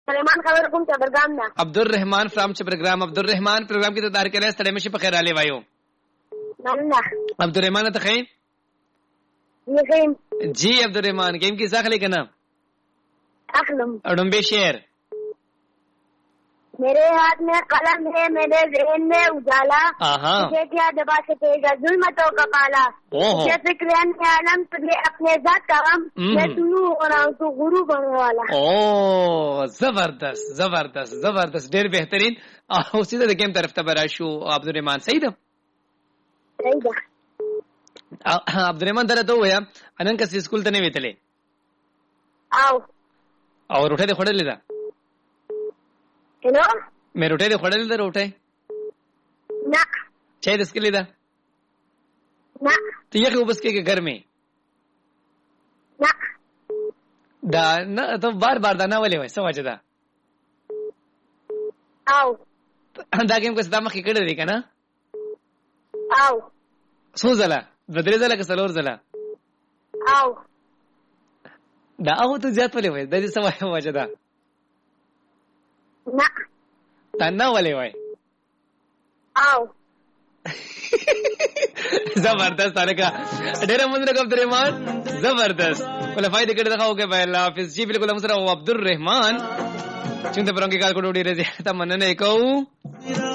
سلیمان خبر کوم چې برګام نه عبدالرحمن فرام چبرګرام. عبدالرحمن پروګرام کې ته دار کړه ستړي مشه په خیر علي وایو. نه عبدالرحمن ته خیر یقین جی. عبدالرحمن کیم کی ساخلی کنا اخلم اڑم بے شعر. میرے ہاتھ میں قلم ہے میرے ذہن میں اجالا مجھے کیا دبا سکے گا ظلمتوں کا پالا مجھے فکر ہے عالم تجھے اپنے ذات کا غم میں طلوع ہو رہا ہوں تو غروب ہونے والا. او زبردست زبردست زبردست ډیر بهترین. او سیده د کوم طرف ته براشو عبدالرحمن؟ صحیح ده صحیح ده. عبدالرحمن درته ویا انن کس سکول ته نه ویتلې او روټه دې خړلې ده؟ هلو مې روټه دې خړلې ده؟ روټه نه. چای دې سکلې ده؟ نه. ته یې خو بس کې ګرمه نه دا نه ته بار بار دا نه ولې وای څه وجه ده؟ دا کوم څه د مخې کړه دی کنه څو ځله بدرې ځله که څلور ځله دا او ته زیات ولې وای د دې څه وجه ده؟ نه دا نه ولې وای زبردست الکا ډېر مننه عبدالرحمن زبردست کله فائدې کړه دغه اوګه بای الله حافظ جی بالکل هم سره عبدالرحمن چې د پرونګي کال کوډ ډېر زیاته مننه کوو.